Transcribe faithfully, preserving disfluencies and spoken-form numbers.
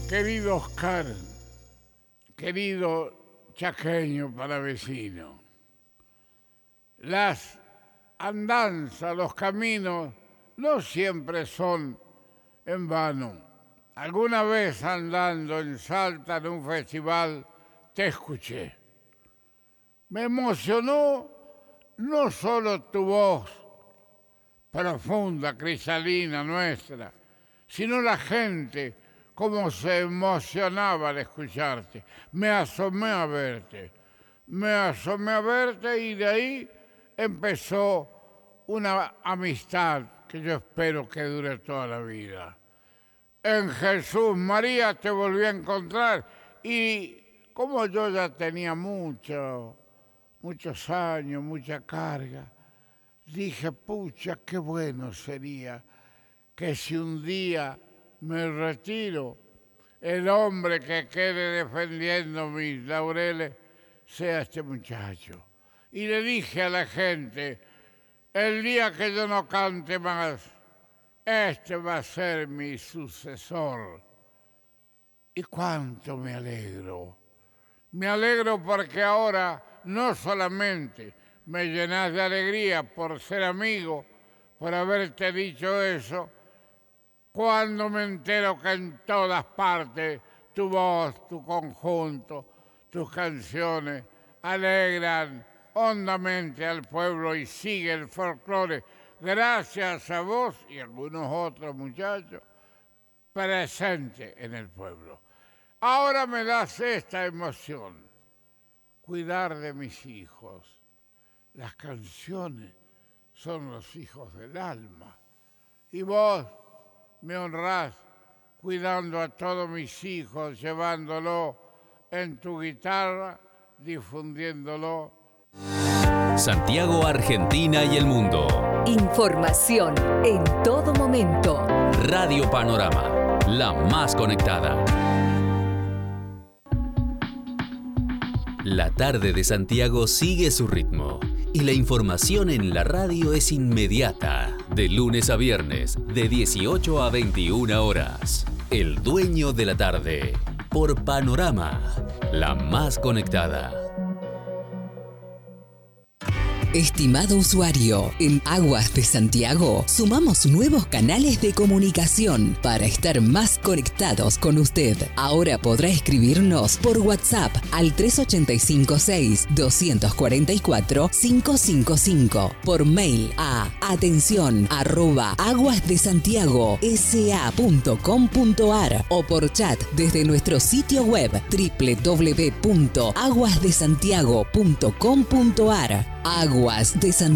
Querido Oscar, querido chaqueño palavecino, las andanzas, los caminos no siempre son en vano. Alguna vez andando en Salta en un festival te escuché. Me emocionó no solo tu voz profunda, cristalina nuestra, sino la gente, cómo se emocionaba al escucharte. Me asomé a verte, me asomé a verte y de ahí empezó una amistad que yo espero que dure toda la vida. En Jesús María te volví a encontrar y como yo ya tenía mucho, muchos años, mucha carga, dije, pucha, qué bueno sería que si un día me retiro, el hombre que quede defendiendo mis laureles sea este muchacho. Y le dije a la gente, el día que yo no cante más, este va a ser mi sucesor. Y cuánto me alegro. Me alegro porque ahora no solamente me llenas de alegría por ser amigo, por haberte dicho eso, cuando me entero que en todas partes tu voz, tu conjunto, tus canciones alegran hondamente al pueblo y sigue el folclore, gracias a vos y algunos otros muchachos presentes en el pueblo. Ahora me das esta emoción, cuidar de mis hijos. Las canciones son los hijos del alma y vos me honrás cuidando a todos mis hijos, llevándolo en tu guitarra, difundiéndolo. Santiago, Argentina y el mundo. Información en todo momento. Radio Panorama, la más conectada. La tarde de Santiago sigue su ritmo y la información en la radio es inmediata. De lunes a viernes, de dieciocho a veintiuna horas. El dueño de la tarde, por Panorama, la más conectada. Estimado usuario, en Aguas de Santiago sumamos nuevos canales de comunicación para estar más conectados con usted. Ahora podrá escribirnos por WhatsApp al tres ocho cinco seis, dos cuatro cuatro, cinco cinco cinco, por mail a atención arroba aguasdesantiagosa.com.ar o por chat desde nuestro sitio web doble u doble u doble u punto aguas de santiago punto com punto ar. Aguas de Santiago.